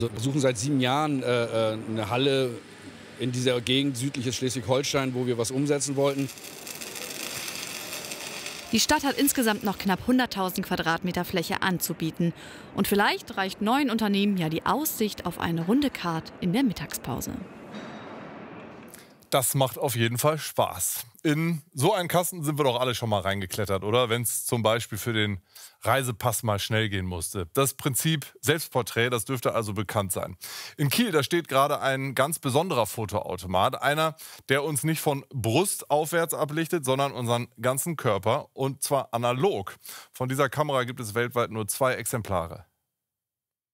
Wir suchen seit 7 Jahren eine Halle in dieser Gegend südliches Schleswig-Holstein, wo wir was umsetzen wollten. Die Stadt hat insgesamt noch knapp 100.000 Quadratmeter Fläche anzubieten. Und vielleicht reicht neuen Unternehmen ja die Aussicht auf eine runde Kart in der Mittagspause. Das macht auf jeden Fall Spaß. In so einen Kasten sind wir doch alle schon mal reingeklettert, oder? Wenn es zum Beispiel für den Reisepass mal schnell gehen musste. Das Prinzip Selbstporträt, das dürfte also bekannt sein. In Kiel, da steht gerade ein ganz besonderer Fotoautomat. Einer, der uns nicht von Brust aufwärts ablichtet, sondern unseren ganzen Körper. Und zwar analog. Von dieser Kamera gibt es weltweit nur 2 Exemplare.